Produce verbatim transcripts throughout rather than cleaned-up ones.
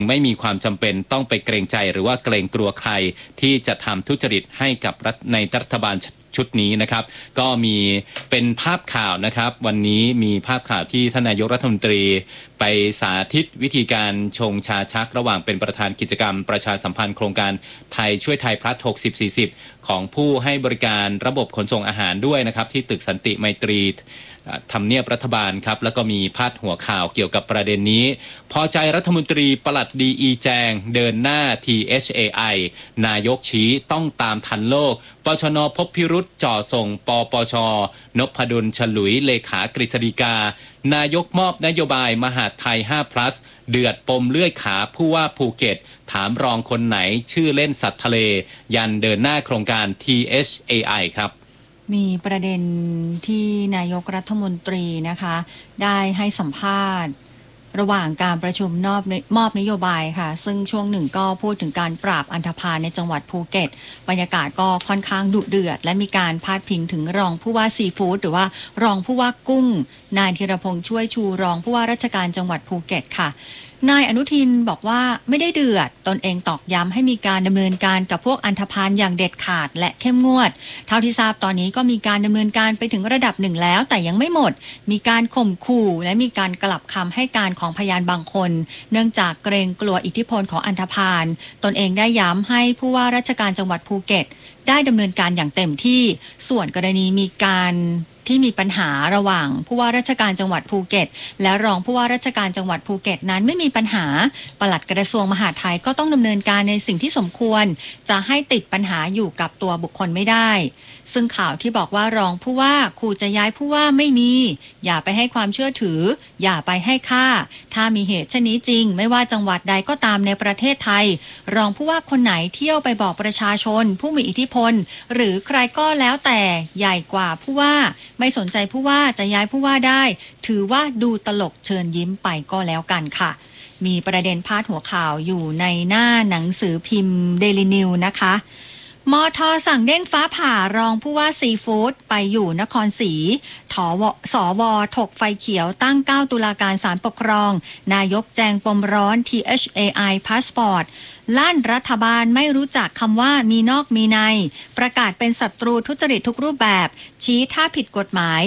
ไม่มีความจำเป็นต้องไปเกรงใจหรือว่าเกรงกลัวใครที่จะทำทุจริตให้กับรัฐในรัฐบาลชุดนี้นะครับก็มีเป็นภาพข่าวนะครับวันนี้มีภาพข่าวที่ท่านนายกรัฐมนตรีไปสาธิตวิธีการชงชาชักระหว่างเป็นประธานกิจกรรมประชาสัมพันธ์โครงการไทยช่วยไทยพลัสหกสิบ สี่สิบของผู้ให้บริการระบบขนส่งอาหารด้วยนะครับที่ตึกสันติไมตรีทำเนียบรัฐบาลครับแล้วก็มีพาดหัวข่าวเกี่ยวกับประเด็นนี้พอใจรัฐมนตรีปลัดดีอีแจงเดินหน้า ที เอช เอ ไอ นายกชี้ต้องตามทันโลกปชนพบพิรุษจ่อส่งปปชนพดลฉลุยเลขากฤษฎีกานายกมอบนโยบายมหาดไทย ห้า plus เดือดปมเลื่อยขาผู้ว่าภูเก็ตถามรองคนไหนชื่อเล่นสัตว์ทะเลยันเดินหน้าโครงการ ที เอช เอ ไอ ครับมีประเด็นที่นายกรัฐมนตรีนะคะได้ให้สัมภาษณ์ระหว่างการประชุมนอบมอบนโยบายค่ะซึ่งช่วงหนึ่งก็พูดถึงการปราบอันธพาลในจังหวัดภูเก็ตบรรยากาศก็ค่อนข้างดุเดือดและมีการพาดพิงถึงรองผู้ว่าซีฟู้ดหรือว่ารองผู้ว่ากุ้งนายธีรพงษ์ช่วยชูรองผู้ว่าราชการจังหวัดภูเก็ตค่ะนายอนุทินบอกว่าไม่ได้เดือดตนเองตอกย้ำให้มีการดำเนินการกับพวกอันธพาลอย่างเด็ดขาดและเข้มงวดเท่าที่ทราบตอนนี้ก็มีการดำเนินการไปถึงระดับหนึ่งแล้วแต่ยังไม่หมดมีการข่มขู่และมีการกลับคำให้การของพยานบางคนเนื่องจากเกรงกลัวอิทธิพลของอันธพาลตนเองได้ย้ำให้ผู้ว่าราชการจังหวัดภูเก็ตได้ดำเนินการอย่างเต็มที่ส่วนกรณีมีการที่มีปัญหาระหว่างผู้ว่าราชการจังหวัดภูเก็ตและรองผู้ว่าราชการจังหวัดภูเก็ตนั้นไม่มีปัญหาปลัดกระทรวงมหาดไทยก็ต้องดำเนินการในสิ่งที่สมควรจะให้ติดปัญหาอยู่กับตัวบุคคลไม่ได้ซึ่งข่าวที่บอกว่ารองผู้ว่าขู่จะย้ายผู้ว่าไม่มีอย่าไปให้ความเชื่อถืออย่าไปให้ค่าถ้ามีเหตุเช่นนี้จริงไม่ว่าจังหวัดใดก็ตามในประเทศไทยรองผู้ว่าคนไหนเที่ยวไปบอกประชาชนผู้มีอิทธิพลหรือใครก็แล้วแต่ใหญ่กว่าผู้ว่าไม่สนใจผู้ว่าจะย้ายผู้ว่าได้ถือว่าดูตลกเชิญยิ้มไปก็แล้วกันค่ะมีประเด็นพาดหัวข่าวอยู่ในหน้าหนังสือพิมพ์ Daily News นะคะมท.สั่งเด้งฟ้าผ่ารองผู้ว่าซีฟู้ดไปอยู่นครศรีถวสวถกไฟเขียวตั้งเก้าตุลาการศาลปกครองนายกแจงปมร้อน ที เอช เอ ไอ Passport ลั่นรัฐบาลไม่รู้จักคำว่ามีนอกมีในประกาศเป็นศัตรูทุจริตทุกรูปแบบชี้ถ้าผิดกฎหมาย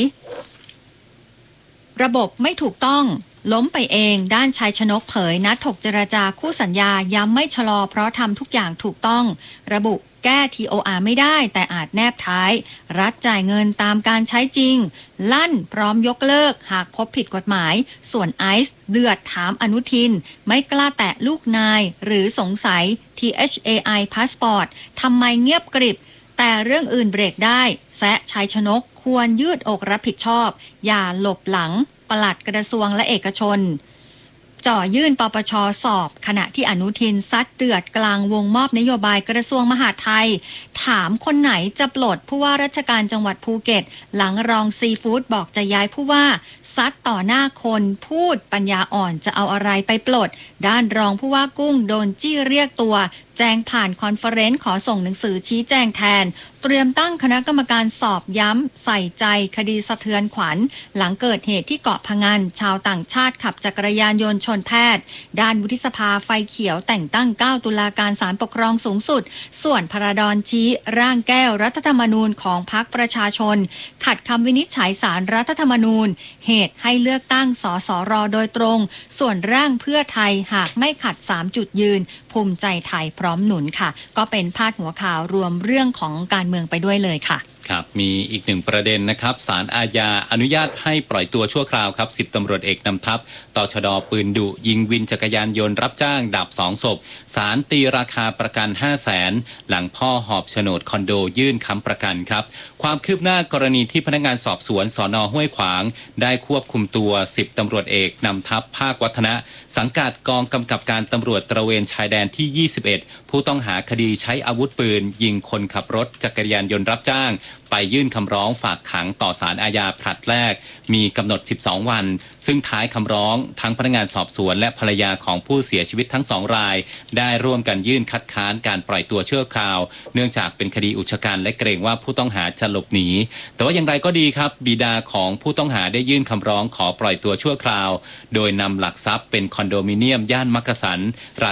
ระบบไม่ถูกต้องล้มไปเองด้านชัยชนกเผยนัดถกเจรจาคู่สัญญาย้ำไม่ชะลอเพราะทำทุกอย่างถูกต้องระบุแก้ ที โอ อาร์ ไม่ได้แต่อาจแนบท้ายรัฐจ่ายเงินตามการใช้จริงลั่นพร้อมยกเลิกหากพบผิดกฎหมายส่วนไอซ์เดือดถามอนุทินไม่กล้าแตะลูกนายหรือสงสัย ที เอช เอ ไอ Passport ทำไมเงียบกริบแต่เรื่องอื่นเบรกได้แซะชัยชนกควรยืดอกรับผิดชอบอย่าหลบหลังปลัดกระทรวงและเอกชนจ่อยื่นปปช.สอบขณะที่อนุทินซัดเดือดกลางวงมอบนโยบายกระทรวงมหาดไทยถามคนไหนจะปลดผู้ว่าราชการจังหวัดภูเก็ตหลังรองซีฟู้ดบอกจะย้ายผู้ว่าซัดต่อหน้าคนพูดปัญญาอ่อนจะเอาอะไรไปปลดด้านรองผู้ว่ากุ้งโดนจี้เรียกตัวแจ้งผ่านคอนเฟอเรนซ์ขอส่งหนังสือชี้แจงแทนเตรียมตั้งคณะกรรมการสอบย้ำใส่ใจคดีสะเทือนขวัญหลังเกิดเหตุที่เกาะพะงันชาวต่างชาติขับจักรยานยนต์ชนแพทย์ด้านวุฒิสภาไฟเขียวแต่งตั้งเก้าตุลาการศาลปกครองสูงสุดส่วนพระดอนชี้ร่างแก้วรัฐธรรมนูญของพรรคประชาชนขัดคำวินิจฉัยศาลรัฐธรรมนูญเหตุให้เลือกตั้งสสรโดยตรงส่วนร่างเพื่อไทยหากไม่ขัดสามจุดยืนภูมิใจไทยพร้อมหนุนค่ะก็เป็นพาดหัวข่าวรวมเรื่องของการเมืองไปด้วยเลยค่ะครับมีอีกหนึ่งประเด็นนะครับศาลอาญาอนุญาตให้ปล่อยตัวชั่วคราวครับสิบตำรวจเอกนำทัพตชดปืนดุยิงวินจักรยานยนต์รับจ้างดับสองศพศาลตีราคาประกัน ห้าแสน หลังพ่อหอบโฉนดคอนโดยื่นค้ำประกันครับความคืบหน้ากรณีที่พนักงานสอบสวนสน.ห้วยขวางได้ควบคุมตัวสิบตำรวจเอกนำทัพภาควัฒนะสังกัดกองกำกับการตำรวจตระเวนชายแดนที่ยี่สิบเอ็ดผู้ต้องหาคดีใช้อาวุธปืนยิงคนขับรถจักรยานยนต์รับจ้างไปยื่นคำร้องฝากขังต่อศาลอาญาผลัดแรกมีกำหนดสิบสองวันซึ่งท้ายคำร้องทั้งพนักงานสอบสวนและภรรยาของผู้เสียชีวิตทั้งสองรายได้ร่วมกันยื่นคัดค้านการปล่อยตัวชั่วคราวเนื่องจากเป็นคดีอุกชะกันและเกรงว่าผู้ต้องหาจะหลบหนีแต่ว่าอย่างไรก็ดีครับบิดาของผู้ต้องหาได้ยื่นคำร้องขอปล่อยตัวชั่วคราวโดยนำหลักทรัพย์เป็นคอนโดมิเนียมย่านมักกะสัน